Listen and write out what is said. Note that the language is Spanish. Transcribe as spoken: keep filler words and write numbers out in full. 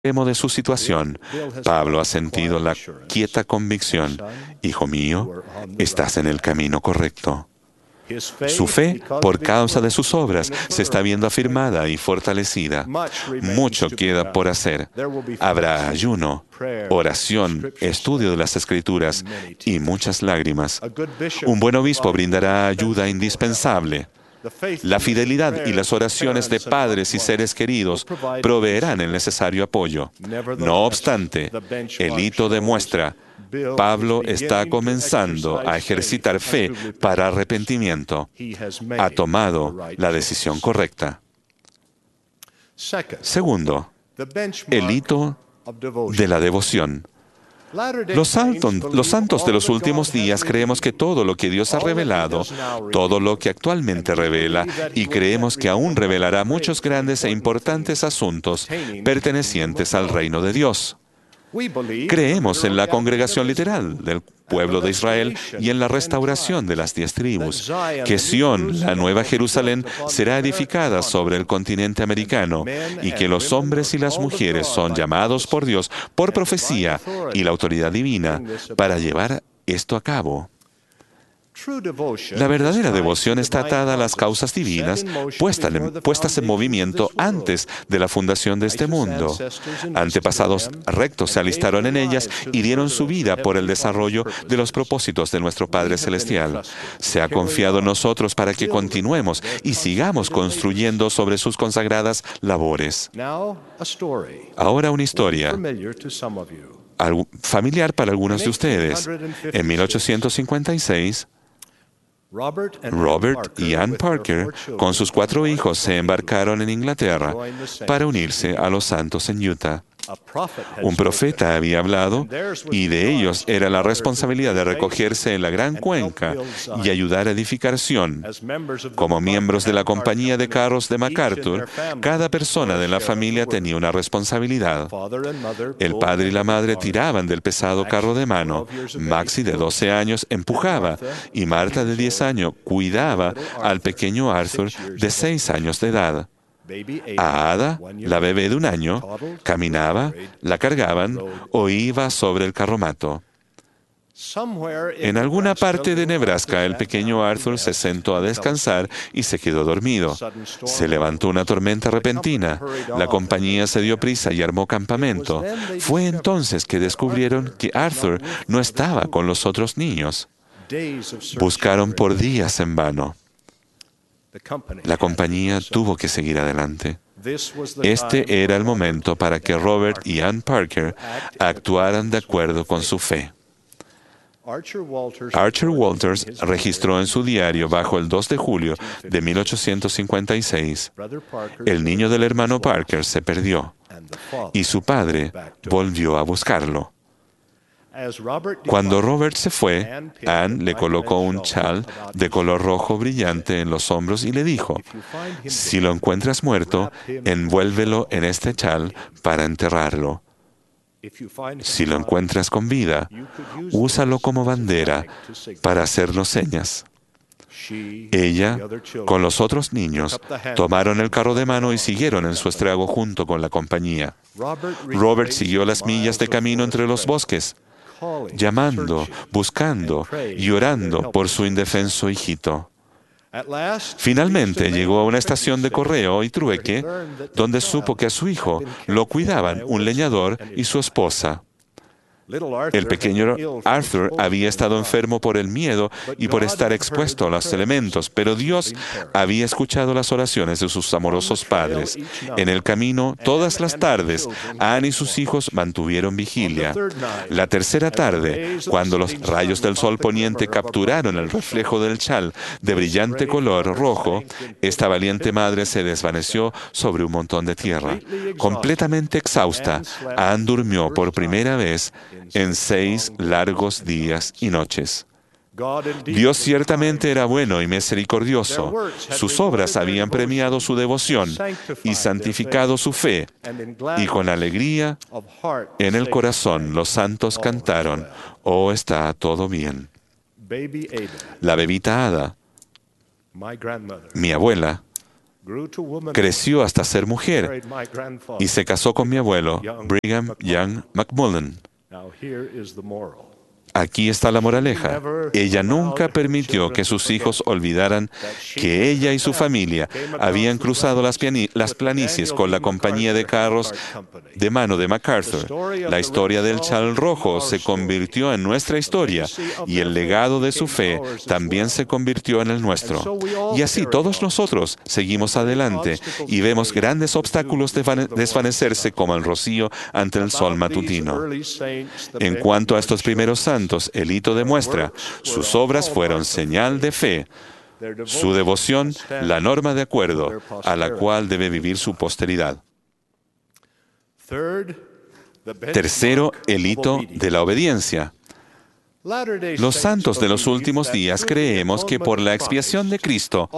extremo de su situación, Pablo ha sentido la quieta convicción: hijo mío, estás en el camino correcto. Su fe, por causa de sus obras, se está viendo afirmada y fortalecida. Mucho queda por hacer. Habrá ayuno, oración, estudio de las Escrituras y muchas lágrimas. Un buen obispo brindará ayuda indispensable. La fidelidad y las oraciones de padres y seres queridos proveerán el necesario apoyo. No obstante, el hito demuestra: Pablo está comenzando a ejercitar fe para arrepentimiento. Ha tomado la decisión correcta. Segundo, el hito de la devoción. Los santos, los santos de los últimos días creemos que todo lo que Dios ha revelado, todo lo que actualmente revela, y creemos que aún revelará muchos grandes e importantes asuntos pertenecientes al reino de Dios. Creemos en la congregación literal del pueblo de Israel y en la restauración de las diez tribus, que Sión, la nueva Jerusalén, será edificada sobre el continente americano, y que los hombres y las mujeres son llamados por Dios por profecía y la autoridad divina para llevar esto a cabo. La verdadera devoción está atada a las causas divinas puestas en movimiento antes de la fundación de este mundo. Antepasados rectos se alistaron en ellas y dieron su vida por el desarrollo de los propósitos de nuestro Padre Celestial. Se ha confiado en nosotros para que continuemos y sigamos construyendo sobre sus consagradas labores. Ahora una historia familiar para algunos de ustedes. En mil ochocientos cincuenta y seis, Robert y Ann Parker, con sus cuatro hijos, se embarcaron en Inglaterra para unirse a los santos en Utah. Un profeta había hablado, y de ellos era la responsabilidad de recogerse en la gran cuenca y ayudar a edificar Sión. Como miembros de la compañía de carros de MacArthur, cada persona de la familia tenía una responsabilidad. El padre y la madre tiraban del pesado carro de mano. Maxie, de doce años, empujaba, y Marta, de diez años, cuidaba al pequeño Arthur, de seis años de edad. A Ada, la bebé de un año, caminaba, la cargaban o iba sobre el carromato. En alguna parte de Nebraska, el pequeño Arthur se sentó a descansar y se quedó dormido. Se levantó una tormenta repentina. La compañía se dio prisa y armó campamento. Fue entonces que descubrieron que Arthur no estaba con los otros niños. Buscaron por días en vano. La compañía tuvo que seguir adelante. Este era el momento para que Robert y Ann Parker actuaran de acuerdo con su fe. Archer Walters registró en su diario bajo el dos de julio de mil ochocientos cincuenta y seis: el niño del hermano Parker se perdió, y su padre volvió a buscarlo. Cuando Robert se fue, Ann le colocó un chal de color rojo brillante en los hombros y le dijo: si lo encuentras muerto, envuélvelo en este chal para enterrarlo. Si lo encuentras con vida, úsalo como bandera para hacernos señas. Ella, con los otros niños, tomaron el carro de mano y siguieron en su estrago junto con la compañía. Robert siguió las millas de camino entre los bosques, llamando, buscando y orando por su indefenso hijito. Finalmente llegó a una estación de correo y trueque, donde supo que a su hijo lo cuidaban un leñador y su esposa. El pequeño Arthur había estado enfermo por el miedo y por estar expuesto a los elementos, pero Dios había escuchado las oraciones de sus amorosos padres. En el camino, todas las tardes, Ann y sus hijos mantuvieron vigilia. La tercera tarde, cuando los rayos del sol poniente capturaron el reflejo del chal de brillante color rojo, esta valiente madre se desvaneció sobre un montón de tierra. Completamente exhausta, Ann durmió por primera vez en seis largos días y noches. Dios ciertamente era bueno y misericordioso. Sus obras habían premiado su devoción y santificado su fe, y con alegría en el corazón los santos cantaron: «Oh, está todo bien». La bebita Ada, mi abuela, creció hasta ser mujer y se casó con mi abuelo, Brigham Young McMullen. Aquí está la moraleja. Ella nunca permitió que sus hijos olvidaran que ella y su familia habían cruzado las, las planicies con la compañía de carros de mano de MacArthur. La historia del chal rojo se convirtió en nuestra historia y el legado de su fe también se convirtió en el nuestro. Y así todos nosotros seguimos adelante y vemos grandes obstáculos desvanecerse como el rocío ante el sol matutino. En cuanto a estos primeros santos, el hito demuestra, sus obras fueron señal de fe, su devoción la norma de acuerdo a la cual debe vivir su posteridad. Tercero, el hito de la obediencia. Los santos de los últimos días creemos que por la expiación de Cristo,